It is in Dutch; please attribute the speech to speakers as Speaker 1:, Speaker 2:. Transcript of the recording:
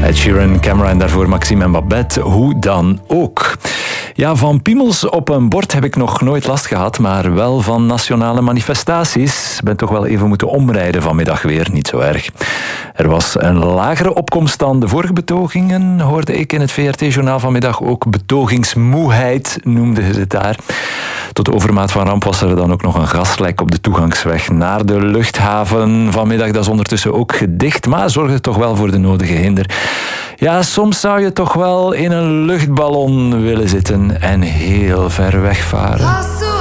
Speaker 1: Ed Sheeran, Camera en daarvoor Maxime en Babette. Hoe dan ook. Ja, van piemels op een bord heb ik nog nooit last gehad, maar wel van nationale manifestaties. Ik ben toch wel even moeten omrijden vanmiddag weer, niet zo erg. Er was een lagere opkomst dan de vorige betogingen, hoorde ik in het VRT-journaal vanmiddag. Ook betogingsmoeheid noemden ze het daar. Tot de overmaat van ramp was er dan ook nog een gaslek op de toegangsweg naar de luchthaven. Vanmiddag, dat is ondertussen ook gedicht, maar zorgde toch wel voor de nodige hinder. Ja, soms zou je toch wel in een luchtballon willen zitten en heel ver wegvaren.